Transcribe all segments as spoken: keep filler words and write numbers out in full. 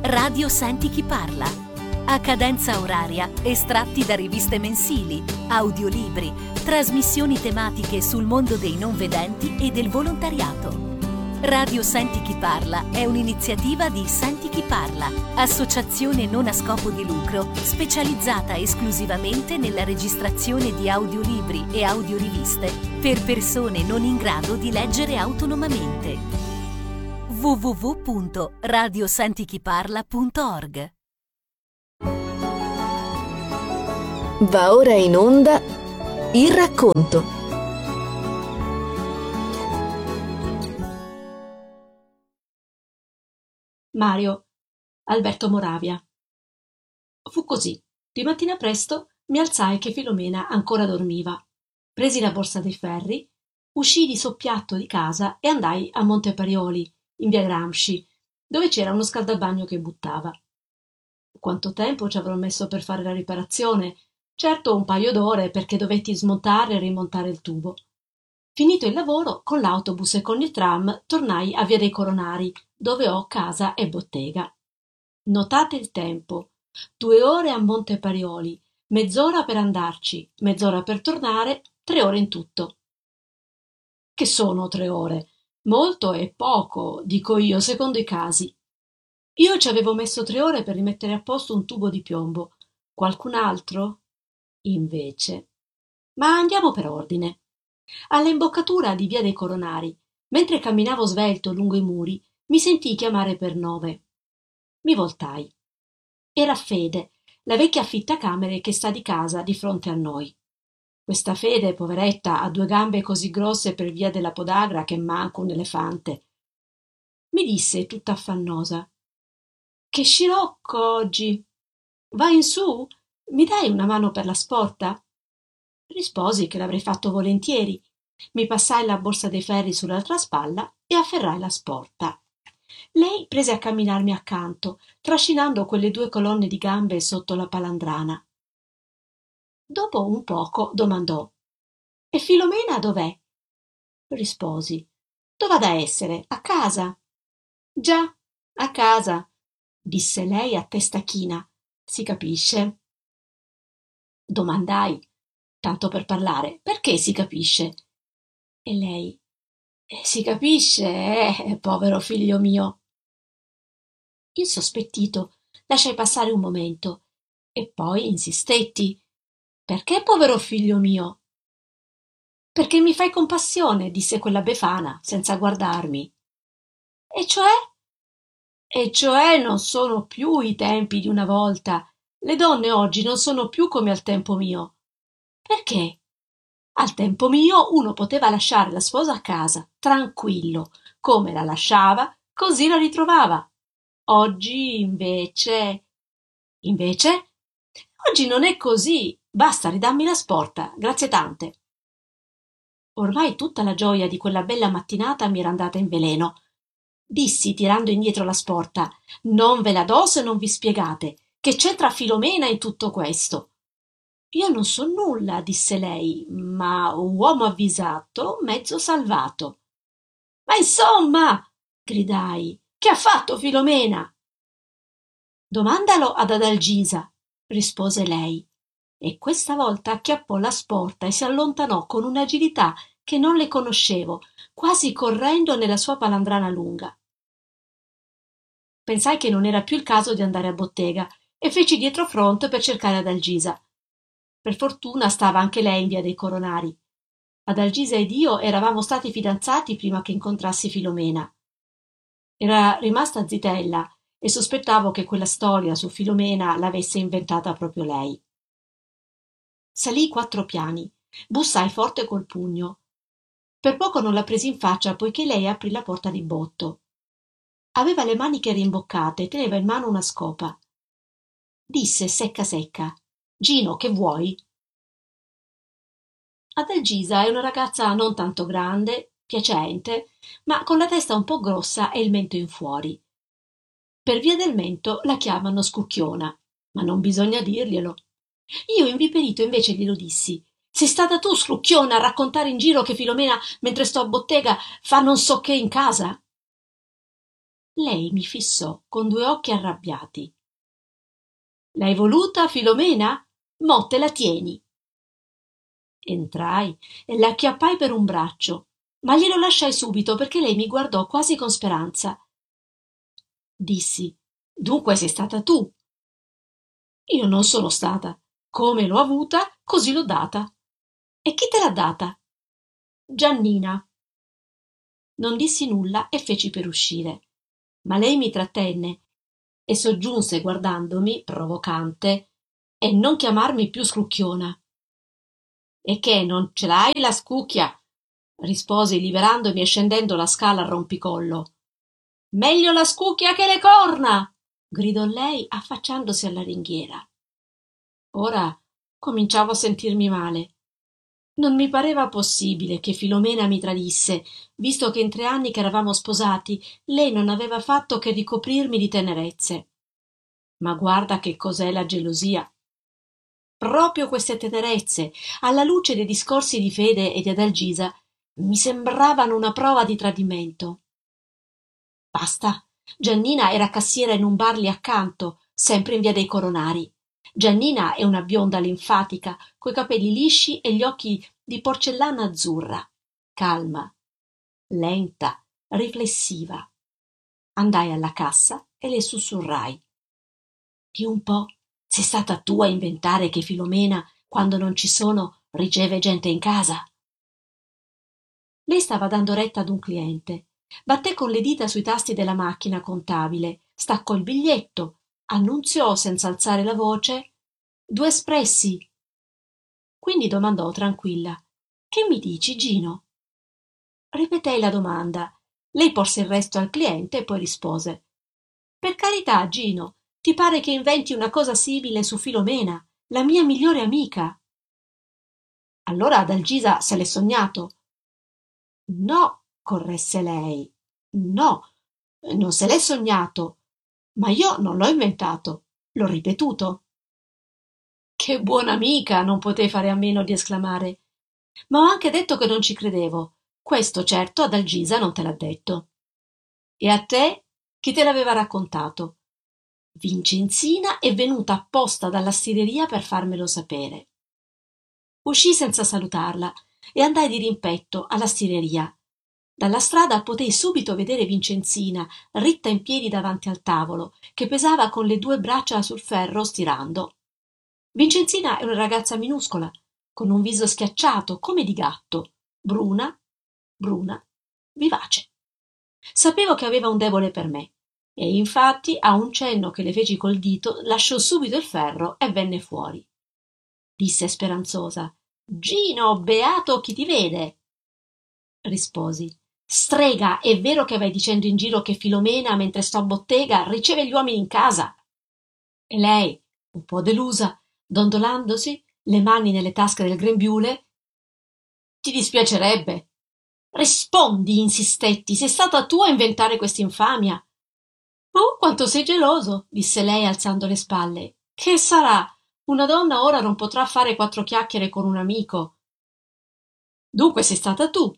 Radio Senti chi parla. A cadenza oraria, estratti da riviste mensili, audiolibri, trasmissioni tematiche sul mondo dei non vedenti e del volontariato. Radio Senti chi parla è un'iniziativa di Senti chi parla, associazione non a scopo di lucro specializzata esclusivamente nella registrazione di audiolibri e audioriviste per persone non in grado di leggere autonomamente. w w w punto radio senti chi parla punto org. Va ora in onda il racconto. Mario, Alberto Moravia. Fu così. Di mattina presto mi alzai che Filomena ancora dormiva. Presi la borsa dei ferri, uscii di soppiatto di casa e andai a Monteparioli, in via Gramsci, dove c'era uno scaldabagno che buttava. Quanto tempo ci avrò messo per fare la riparazione? Certo un paio d'ore, perché dovetti smontare e rimontare il tubo. Finito il lavoro, con l'autobus e con il tram tornai a via dei Coronari, dove ho casa e bottega. Notate il tempo. Due ore a Monteparioli, mezz'ora per andarci, mezz'ora per tornare, tre ore in tutto. Che sono tre ore? Molto e poco, dico io, secondo i casi. Io ci avevo messo tre ore per rimettere a posto un tubo di piombo. Qualcun altro? Invece. Ma andiamo per ordine. All'imboccatura di via dei Coronari, mentre camminavo svelto lungo i muri, mi sentii chiamare per nome. Mi voltai. Era Fede, la vecchia affittacamere che sta di casa di fronte a noi. Questa Fede, poveretta, ha due gambe così grosse per via della podagra che manca un elefante. Mi disse tutta affannosa: «Che scirocco oggi! Vai in su? Mi dai una mano per la sporta?» Risposi che l'avrei fatto volentieri. Mi passai la borsa dei ferri sull'altra spalla e afferrai la sporta. Lei prese a camminarmi accanto, trascinando quelle due colonne di gambe sotto la palandrana. Dopo un poco domandò: «E Filomena dov'è?» Risposi: «Dov'ha da essere? A casa?» «Già, a casa», disse lei a testa china. «Si capisce?» Domandai, tanto per parlare: «Perché si capisce?» E lei: eh, «Si capisce, eh, povero figlio mio». Insospettito, lasciai passare un momento e poi insistetti: «Perché povero figlio mio?» «Perché mi fai compassione», disse quella befana, senza guardarmi. «E cioè?» «E cioè non sono più i tempi di una volta. Le donne oggi non sono più come al tempo mio». «Perché?» «Al tempo mio uno poteva lasciare la sposa a casa, tranquillo, come la lasciava, così la ritrovava. Oggi invece...» «Invece?» «Oggi non è così. Basta, ridammi la sporta, grazie tante». Ormai tutta la gioia di quella bella mattinata mi era andata in veleno. Dissi, tirando indietro la sporta: «Non ve la do se non vi spiegate. Che c'entra Filomena in tutto questo?» «Io non so nulla», disse lei, «ma uomo avvisato, mezzo salvato». «Ma insomma», gridai, «che ha fatto Filomena?» «Domandalo ad Adalgisa», rispose lei, e questa volta acchiappò la sporta e si allontanò con un'agilità che non le conoscevo, quasi correndo nella sua palandrana lunga. Pensai che non era più il caso di andare a bottega e feci dietrofront per cercare Adalgisa. Per fortuna stava anche lei in via dei Coronari. Adalgisa ed io eravamo stati fidanzati prima che incontrassi Filomena. Era rimasta zitella e sospettavo che quella storia su Filomena l'avesse inventata proprio lei. Salii quattro piani, bussai forte col pugno. Per poco non la presi in faccia, poiché lei aprì la porta di botto. Aveva le maniche rimboccate e teneva in mano una scopa. Disse secca secca: «Gino, che vuoi?» Adalgisa è una ragazza non tanto grande, piacente, ma con la testa un po' grossa e il mento in fuori. Per via del mento la chiamano Scucchiona, ma non bisogna dirglielo. Io inviperito invece glielo dissi: «Sei stata tu, Scrucchiona, a raccontare in giro che Filomena, mentre sto a bottega, fa non so che in casa?» Lei mi fissò con due occhi arrabbiati. L'hai voluta, Filomena? Mo te la tieni. Entrai e la acchiappai per un braccio, ma glielo lasciai subito perché lei mi guardò quasi con speranza. Dissi: dunque sei stata tu. Io non sono stata. Come l'ho avuta, così l'ho data. E chi te l'ha data? Giannina. Non dissi nulla e feci per uscire, ma lei mi trattenne e soggiunse guardandomi provocante: e non chiamarmi più scrucchiona. E che, non ce l'hai la scucchia? Risposi liberandomi e scendendo la scala a rompicollo. Meglio la scucchia che le corna! Gridò lei affacciandosi alla ringhiera. Ora cominciavo a sentirmi male. Non mi pareva possibile che Filomena mi tradisse, visto che in tre anni che eravamo sposati lei non aveva fatto che ricoprirmi di tenerezze. Ma guarda che cos'è la gelosia. Proprio queste tenerezze, alla luce dei discorsi di Fede e di Adalgisa, mi sembravano una prova di tradimento. Basta. Giannina era cassiera in un bar lì accanto, sempre in via dei Coronari. Giannina è una bionda linfatica, coi capelli lisci e gli occhi di porcellana azzurra, calma, lenta, riflessiva. Andai alla cassa e le sussurrai. Di un po', sei stata tu a inventare che Filomena, quando non ci sono, riceve gente in casa? Lei stava dando retta ad un cliente. Batté con le dita sui tasti della macchina contabile, staccò il biglietto, annunziò senza alzare la voce: due espressi. Quindi domandò tranquilla: che mi dici, Gino? Ripetei la domanda. Lei porse il resto al cliente e poi rispose: per carità, Gino, ti pare che inventi una cosa simile su Filomena, la mia migliore amica? Allora Adalgisa se l'è sognato. No, corresse lei. No, non se l'è sognato, ma io non l'ho inventato, l'ho ripetuto. Che buona amica, non potei fare a meno di esclamare. Ma ho anche detto che non ci credevo. Questo certo Adalgisa non te l'ha detto. E a te chi te l'aveva raccontato? Vincenzina è venuta apposta dalla stireria per farmelo sapere. Uscii senza salutarla e andai di rimpetto alla stireria. Dalla strada potei subito vedere Vincenzina ritta in piedi davanti al tavolo, che pesava con le due braccia sul ferro stirando. Vincenzina è una ragazza minuscola, con un viso schiacciato come di gatto, bruna, bruna, vivace. Sapevo che aveva un debole per me, e infatti a un cenno che le feci col dito lasciò subito il ferro e venne fuori. Disse speranzosa: Gino, beato chi ti vede. Risposi: strega, è vero che vai dicendo in giro che Filomena, mentre sto a bottega, riceve gli uomini in casa? E lei, un po' delusa, dondolandosi, le mani nelle tasche del grembiule: ti dispiacerebbe. Rispondi, insistetti, sei stata tu a inventare quest'infamia. Oh, quanto sei geloso, disse lei alzando le spalle. Che sarà? Una donna ora non potrà fare quattro chiacchiere con un amico. Dunque sei stata tu.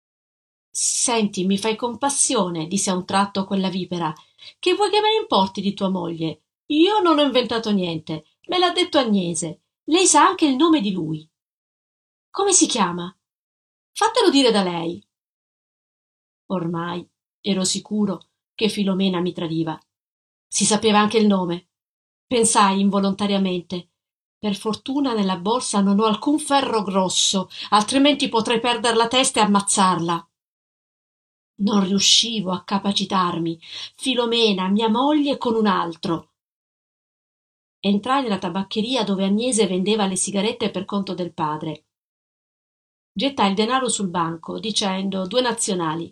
Senti, mi fai compassione, disse a un tratto quella vipera. Che vuoi che me ne importi di tua moglie? Io non ho inventato niente, me l'ha detto Agnese. Lei sa anche il nome di lui. Come si chiama? Fatelo dire da lei. Ormai ero sicuro che Filomena mi tradiva. Si sapeva anche il nome. Pensai involontariamente: per fortuna nella borsa non ho alcun ferro grosso, altrimenti potrei perder la testa e ammazzarla. Non riuscivo a capacitarmi. Filomena, mia moglie, con un altro. Entrai nella tabaccheria dove Agnese vendeva le sigarette per conto del padre. Gettai il denaro sul banco, dicendo: due nazionali.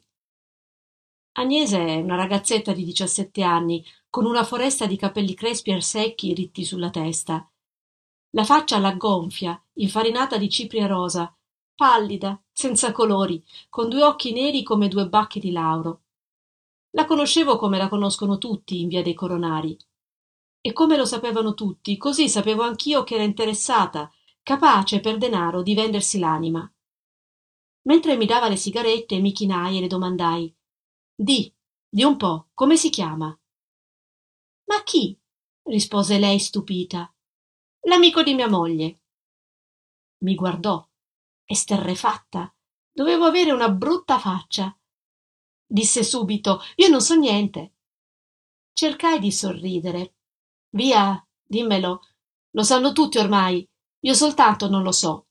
Agnese è una ragazzetta di diciassette anni, con una foresta di capelli crespi e secchi ritti sulla testa. La faccia alla gonfia, infarinata di cipria rosa, pallida, senza colori, con due occhi neri come due bacchi di lauro. La conoscevo come la conoscono tutti in via dei Coronari. E come lo sapevano tutti, così sapevo anch'io che era interessata, capace per denaro di vendersi l'anima. Mentre mi dava le sigarette mi chinai e le domandai: Di, Di un po', come si chiama? Ma chi? Rispose lei stupita. L'amico di mia moglie. Mi guardò, esterrefatta. Dovevo avere una brutta faccia. Disse subito: io non so niente. Cercai di sorridere. Via, dimmelo. Lo sanno tutti ormai. Io soltanto non lo so.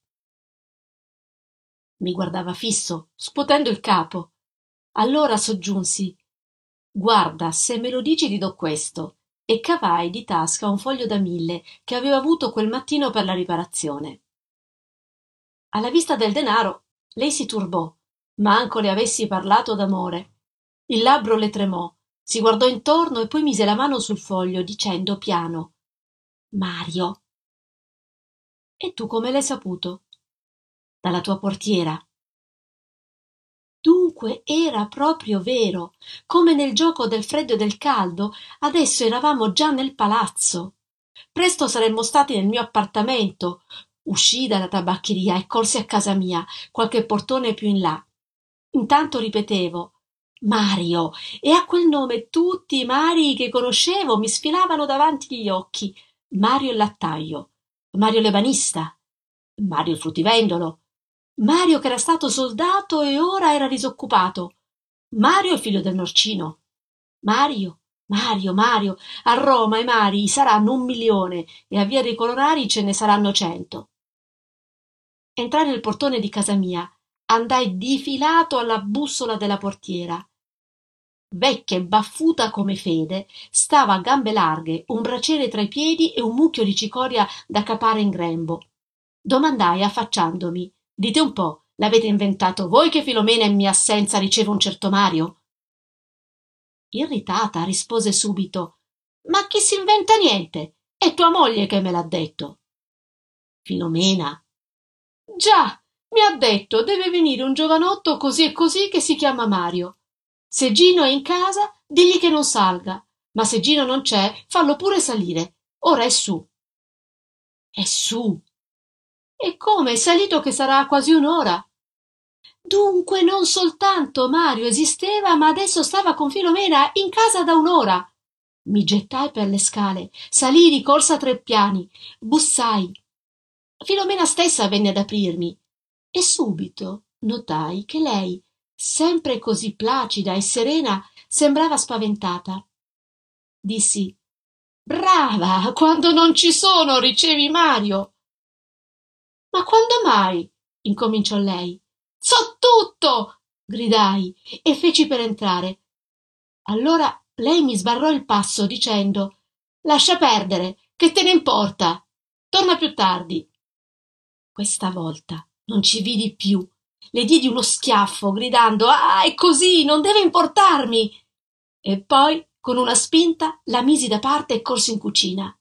Mi guardava fisso, scuotendo il capo. Allora soggiunsi: guarda, se me lo dici ti do questo, e cavai di tasca un foglio da mille che avevo avuto quel mattino per la riparazione. Alla vista del denaro lei si turbò, manco le avessi parlato d'amore. Il labbro le tremò, si guardò intorno e poi mise la mano sul foglio dicendo piano: Mario. E tu come l'hai saputo? Dalla tua portiera. Dunque era proprio vero, come nel gioco del freddo e del caldo, adesso eravamo già nel palazzo. Presto saremmo stati nel mio appartamento. Uscii dalla tabaccheria e corsi a casa mia, qualche portone più in là. Intanto ripetevo: Mario, e a quel nome tutti i Marii che conoscevo mi sfilavano davanti gli occhi. Mario il lattaio, Mario l'ebanista, Mario il fruttivendolo, Mario che era stato soldato e ora era disoccupato, Mario il figlio del Norcino. Mario, Mario, Mario, a Roma i Marii saranno un milione e a Via dei Colonari ce ne saranno cento. Entrai nel portone di casa mia, andai difilato alla bussola della portiera. Vecchia e baffuta come Fede, stava a gambe larghe, un braciere tra i piedi e un mucchio di cicoria da capare in grembo. Domandai affacciandomi: dite un po', l'avete inventato voi che Filomena in mia assenza riceve un certo Mario? Irritata rispose subito: ma chi si inventa niente? È tua moglie che me l'ha detto. Filomena. Già, mi ha detto deve venire un giovanotto così e così che si chiama Mario. Se Gino è in casa, digli che non salga, ma se Gino non c'è, fallo pure salire. Ora è su. È su. E come è salito che sarà quasi un'ora? Dunque non soltanto Mario esisteva, ma adesso stava con Filomena in casa da un'ora. Mi gettai per le scale, salii di corsa tre piani, bussai. Filomena stessa venne ad aprirmi e subito notai che lei, sempre così placida e serena, sembrava spaventata. Dissi: brava, quando non ci sono ricevi Mario. Ma quando mai? Incominciò lei. So tutto! Gridai e feci per entrare. Allora lei mi sbarrò il passo dicendo: lascia perdere, che te ne importa? Torna più tardi. Questa volta non ci vidi più. Le diedi uno schiaffo, gridando: ah, è così, non deve importarmi! E poi, con una spinta, la misi da parte e corsi in cucina.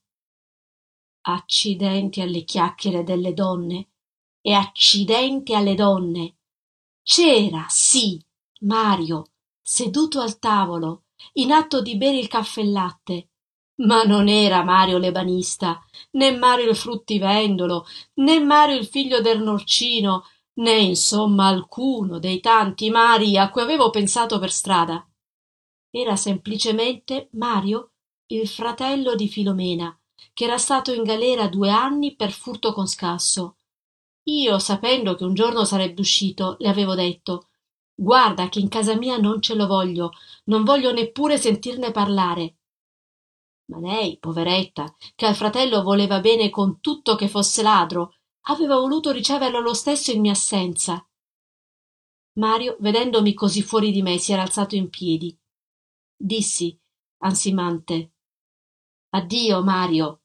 Accidenti alle chiacchiere delle donne e accidenti alle donne. C'era, sì, Mario, seduto al tavolo, in atto di bere il caffè e latte, ma non era Mario l'ebanista, né Mario il fruttivendolo, né Mario il figlio del Norcino, né insomma alcuno dei tanti Marii a cui avevo pensato per strada. Era semplicemente Mario, il fratello di Filomena, che era stato in galera due anni per furto con scasso. Io, sapendo che un giorno sarebbe uscito, le avevo detto: guarda che in casa mia non ce lo voglio, non voglio neppure sentirne parlare. Ma lei, poveretta, che al fratello voleva bene con tutto che fosse ladro, aveva voluto riceverlo lo stesso in mia assenza. Mario, vedendomi così fuori di me, si era alzato in piedi. Dissi, ansimante: addio, Mario.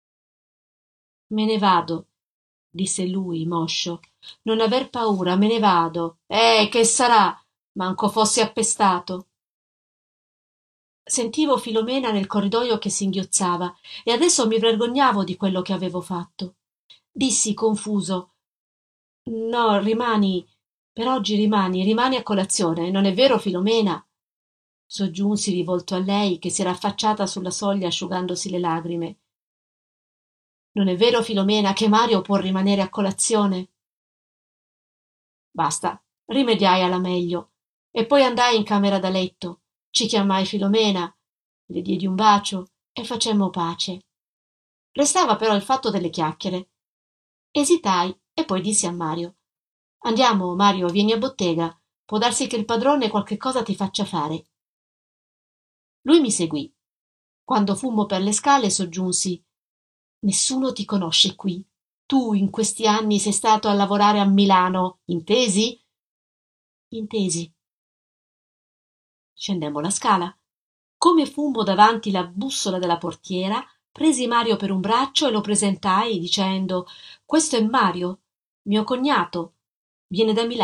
Me ne vado, disse lui, moscio. Non aver paura, me ne vado. Eh, che sarà? Manco fossi appestato. Sentivo Filomena nel corridoio che singhiozzava e adesso mi vergognavo di quello che avevo fatto. Dissi confuso: no, rimani, per oggi rimani, rimani a colazione, non è vero, Filomena? Soggiunsi rivolto a lei che si era affacciata sulla soglia asciugandosi le lagrime. Non è vero, Filomena, che Mario può rimanere a colazione? Basta, rimediai alla meglio e poi andai in camera da letto. Ci chiamai Filomena, le diedi un bacio e facemmo pace. Restava però il fatto delle chiacchiere. Esitai e poi dissi a Mario: «Andiamo, Mario, vieni a bottega. Può darsi che il padrone qualche cosa ti faccia fare». Lui mi seguì. Quando fummo per le scale soggiunsi: «Nessuno ti conosce qui. Tu in questi anni sei stato a lavorare a Milano, intesi?» «Intesi». Scendemmo la scala. Come fummo davanti la bussola della portiera, presi Mario per un braccio e lo presentai dicendo: «Questo è Mario, mio cognato. Viene da Milano».